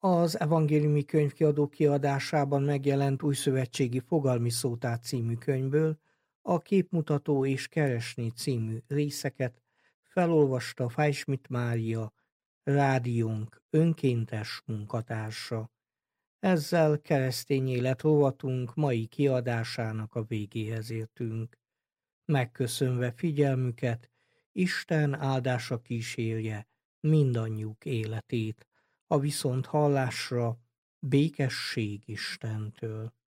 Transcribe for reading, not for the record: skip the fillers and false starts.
Az Evangéliumi Könyvkiadó kiadásában megjelent Újszövetségi Fogalmi Szótár című könyvből a Képmutató és Keresni című részeket felolvasta Fájschmidt Mária, rádiónk önkéntes munkatársa. Ezzel keresztény élet rovatunk mai kiadásának a végéhez értünk. Megköszönve figyelmüket, Isten áldása kísérje mindannyiuk életét, a viszonthallásra békesség Istentől.